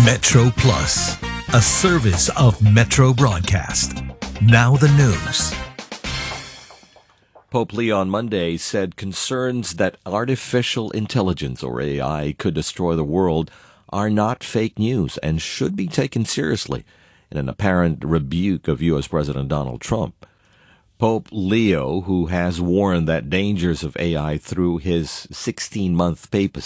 Metro Plus, a service of Metro Broadcast. Now the news. Pope Leo on Monday said concerns that artificial intelligence, or AI, could destroy the world are not fake news and should be taken seriously, in an apparent rebuke of U.S. President Donald Trump. Pope Leo, who has warned that dangers of AI through his 16-month papacy,